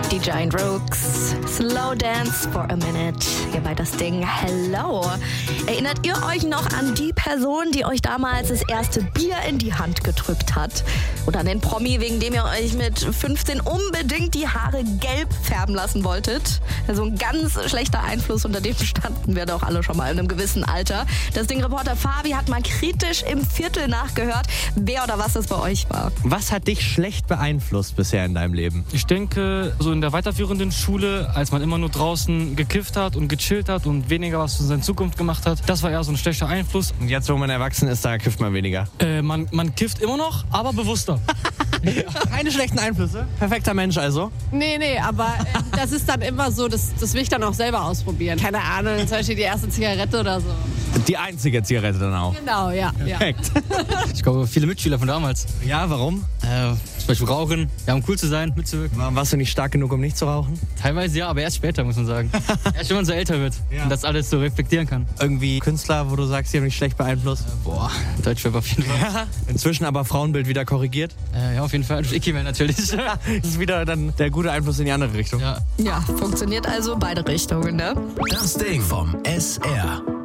Die Giant Rooks, Slow Dance for a Minute. Hier bei das Ding. Hello. Erinnert ihr euch noch an die Person, die euch damals das erste Bier in die Hand gedrückt hat? Oder an den Promi, wegen dem ihr euch mit 15 unbedingt die Haare gelb färben lassen wolltet? Also ein ganz schlechter Einfluss, unter dem standen wir doch alle schon mal in einem gewissen Alter. Das Ding-Reporter Fabi hat mal kritisch im Viertel nachgehört, wer oder was das bei euch war. Was hat dich schlecht beeinflusst bisher in deinem Leben? Ich denke, so in der weiterführenden Schule, als man immer nur draußen gekifft hat und gechillt hat und weniger was für seine Zukunft gemacht hat, das war eher so ein schlechter Einfluss. Und jetzt, wo man erwachsen ist, da kifft man weniger. Man kifft immer noch, aber bewusster. Keine schlechten Einflüsse? Perfekter Mensch also? Nee, aber das ist dann immer so, das will ich dann auch selber ausprobieren. Keine Ahnung, zum Beispiel die erste Zigarette oder so. Die einzige Zigarette dann auch? Genau, ja. Perfekt. Ich glaube, viele Mitschüler von damals. Ja, warum? Zum Beispiel rauchen, ja, um cool zu sein, mitzuwirken. Warst du nicht stark genug, um nicht zu rauchen? Teilweise ja, aber erst später, muss man sagen. Erst wenn man so älter wird und das alles so reflektieren kann. Irgendwie Künstler, wo du sagst, die haben dich schlecht beeinflusst? Deutschrap auf jeden Fall. Inzwischen aber Frauenbild wieder korrigiert? Ja, auf jeden Fall. Durch Icky-Mail natürlich. Das ist wieder dann der gute Einfluss in die andere Richtung. Ja. Ja, funktioniert also beide Richtungen, ne? Das Ding vom SR.